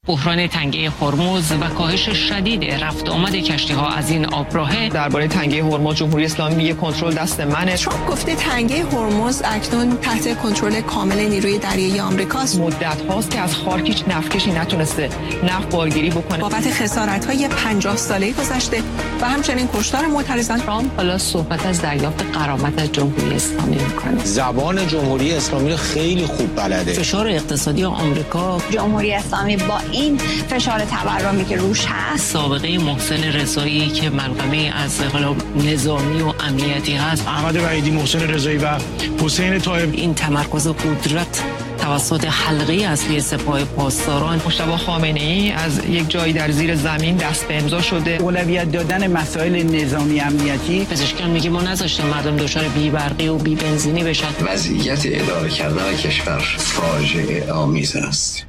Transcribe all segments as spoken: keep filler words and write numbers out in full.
بحران تنگه هرمز و کاهش شدید رفت آمد کشتی‌ها از این آبراهه. درباره تنگه هرمز جمهوری اسلامی میگه کنترل دست منه. ترامپ گفته تنگه هرمز اکنون تحت کنترل کامل نیروی دریایی آمریکاست. مدت هاست که از خارک هیچ نفتکشی نتونسته نفت بارگیری بکنه. بابت خسارت‌های پنجاه ساله‌ای گذشته و همچنین کشتار معترضان. ترامپ حالا صحبت از دریافت غرامت از جمهوری اسلامی میکنه. زبان جمهوری اسلامی خیلی خوب بلده. فشار اقتصادی آمریکا، جمهوری اسلامی با این فشار تورمی که روش هست، سابقه محسن رضایی که ملغمه از حالا نظامی و امنیتی هست، احمد وحیدی، محسن رضایی و حسین طایب، این تمرکز قدرت توسط حلقه اصلی سپاه پاسداران. مجتبی خامنه‌ای از یک جایی در زیر زمین دست به امضا شده. اولویت دادن مسائل نظامی امنیتی. پزشکان میگه ما نذاشتیم مردم دچار بی برقی و بی بنزینی بشن. وضعیت اداره کردن کشور فاجعه آمیز است.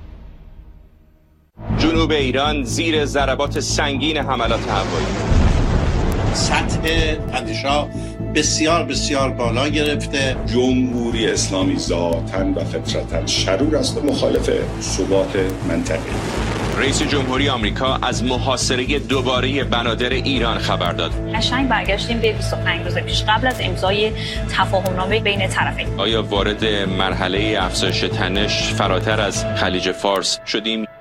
جنوب ایران زیر ضربات سنگین حملات هوایی. سطح تنش‌ها بسیار بسیار بالا گرفته. جمهوری اسلامی ذاتاً و فطرتاً شرور است و مخالف ثبات منطقه. رئیس جمهوری آمریکا از محاصره دوباره بنادر ایران خبر داد. قشنگ برگشتیم به بیست و پنج روز پیش قبل از امضای تفاهمنامه بین طرفین. آیا وارد مرحله افزایش تنش فراتر از خلیج فارس شدیم؟